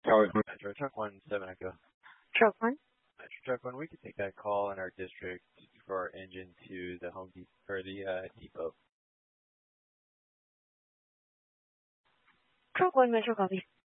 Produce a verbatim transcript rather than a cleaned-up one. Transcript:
Charlie. Metro Truck One Seven Echo. Truck one. Metro Truck One, we could take that call in our district for our engine to the home depot or the uh, depot. Truck one, Metro copy.